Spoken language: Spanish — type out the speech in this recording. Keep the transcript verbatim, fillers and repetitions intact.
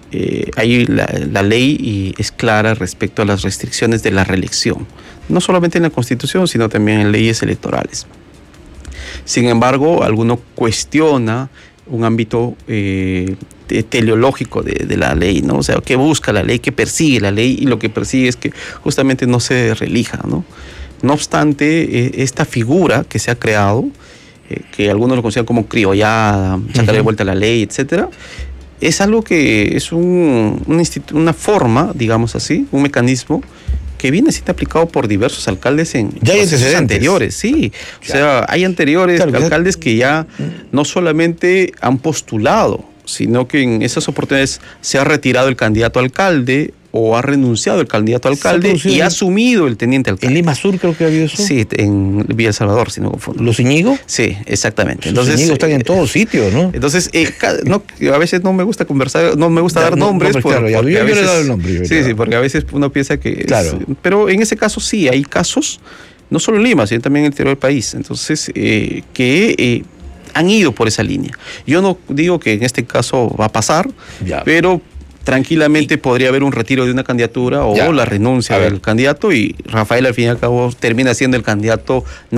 eh, ahí la, la ley y es clara respecto a las restricciones de la reelección, no solamente en la Constitución, sino también en leyes electorales. Sin embargo, alguno cuestiona un ámbito eh, teleológico de, de la ley, ¿no? O sea, ¿qué busca la ley? ¿Qué persigue la ley? Y lo que persigue es que justamente no se reelija, ¿no? No obstante, eh, esta figura que se ha creado, eh, que algunos lo consideran como criollada, sacarle de vuelta a la ley, etcétera, es algo que es un, un una forma, digamos así, un mecanismo que viene siendo aplicado por diversos alcaldes en ya hay procesos anteriores, sí. Claro. O sea, hay anteriores claro, alcaldes que ya no solamente han postulado, sino que en esas oportunidades se ha retirado el candidato a alcalde o ha renunciado el candidato a alcalde y ha asumido el teniente alcalde. ¿En Lima Sur creo que ha habido eso? Sí, en Villa El Salvador, si no confundo. ¿Los Iñigo? Sí, exactamente. Entonces, los Iñigo están eh, en todos sitios, ¿no? Entonces, eh, no, a veces no me gusta conversar, no me gusta ya, dar no, nombres. No, por, claro, ya, yo, yo veces, le he dado el nombre. Sí, sí, porque a veces uno piensa que... Claro. Es, pero en ese caso sí, hay casos, no solo en Lima, sino también en el interior del país. Entonces, eh, que... Eh, han ido por esa línea. Yo no digo que en este caso va a pasar, ya. pero tranquilamente y, podría haber un retiro de una candidatura o ya. la renuncia del candidato y Rafael al fin y al cabo termina siendo el candidato